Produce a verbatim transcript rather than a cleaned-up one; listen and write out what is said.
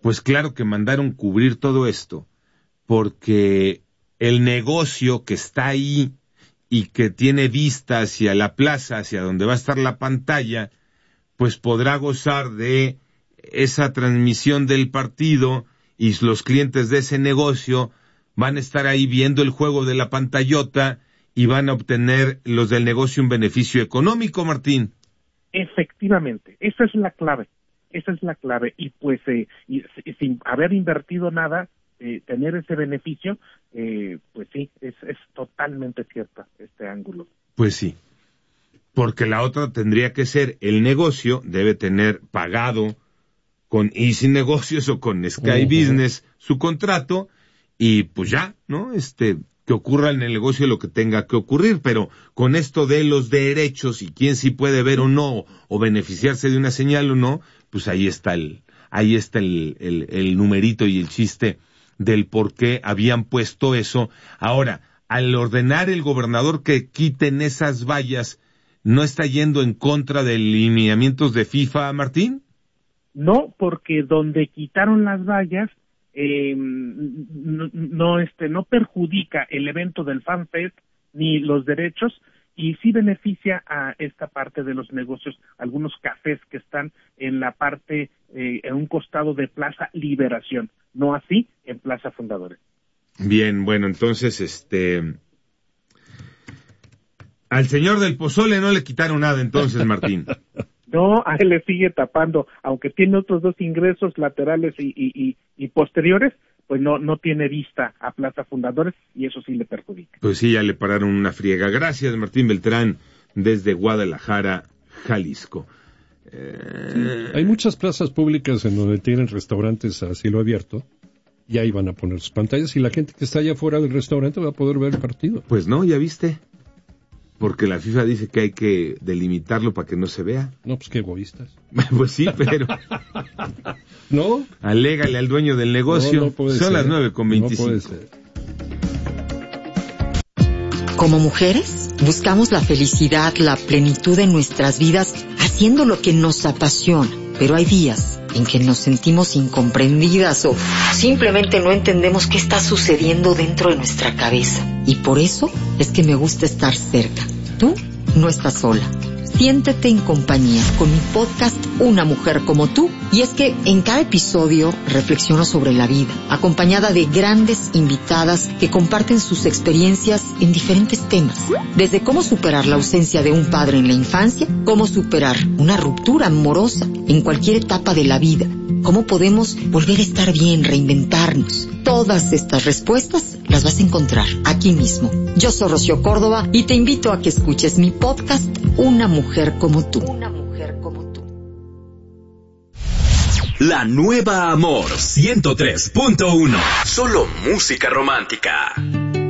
Pues claro que mandaron cubrir todo esto, porque el negocio que está ahí y que tiene vista hacia la plaza, hacia donde va a estar la pantalla, pues podrá gozar de esa transmisión del partido y los clientes de ese negocio van a estar ahí viendo el juego de la pantallota y van a obtener los del negocio un beneficio económico, Martín. Efectivamente, esa es la clave, esa es la clave, y pues eh, y, y sin haber invertido nada, eh, tener ese beneficio, eh, pues sí, es, es totalmente cierto este ángulo. Pues sí, porque la otra tendría que ser, el negocio debe tener pagado con Easy Negocios o con Sky uh-huh. Business su contrato, y pues ya, ¿no? Este, que ocurra en el negocio lo que tenga que ocurrir, pero con esto de los derechos y quién sí puede ver o no, o beneficiarse de una señal o no, pues ahí está el, ahí está el, el, el numerito y el chiste del por qué habían puesto eso. Ahora, al ordenar el gobernador que quiten esas vallas, ¿no está yendo en contra de lineamientos de FIFA, Martín? No, porque donde quitaron las vallas, eh, no, no, este, no perjudica el evento del FanFest ni los derechos, y sí beneficia a esta parte de los negocios, algunos cafés que están en la parte, eh, en un costado de Plaza Liberación, no así en Plaza Fundadores. Bien, bueno, entonces, este, al señor del pozole no le quitaron nada entonces, Martín. No, a él le sigue tapando, aunque tiene otros dos ingresos laterales y, y, y, y posteriores, pues no no tiene vista a Plaza Fundadores, y eso sí le perjudica. Pues sí, ya le pararon una friega. Gracias, Martín Beltrán, desde Guadalajara, Jalisco. Eh... Sí, hay muchas plazas públicas en donde tienen restaurantes a cielo abierto, y ahí van a poner sus pantallas, y la gente que está allá afuera del restaurante va a poder ver el partido. Pues no, ya viste. Porque la FIFA dice que hay que delimitarlo para que no se vea. No, pues qué egoístas. Pues sí, pero... ¿No? Alégale al dueño del negocio. No, no puede Son ser. Las nueve con veinticinco. No puede ser. Como mujeres, buscamos la felicidad, la plenitud en nuestras vidas, haciendo lo que nos apasiona. Pero hay días en que nos sentimos incomprendidas o simplemente no entendemos qué está sucediendo dentro de nuestra cabeza. Y por eso es que me gusta estar cerca. Tú no estás sola. Siéntete en compañía con mi podcast Una Mujer Como Tú. Y es que en cada episodio reflexiono sobre la vida, acompañada de grandes invitadas que comparten sus experiencias en diferentes temas. Desde cómo superar la ausencia de un padre en la infancia, cómo superar una ruptura amorosa en cualquier etapa de la vida, cómo podemos volver a estar bien, reinventarnos. Todas estas respuestas las vas a encontrar aquí mismo. Yo soy Rocío Córdoba y te invito a que escuches mi podcast Una Mujer Como Tú. Una Mujer Como Tú. La Nueva Amor ciento tres punto uno. Solo música romántica.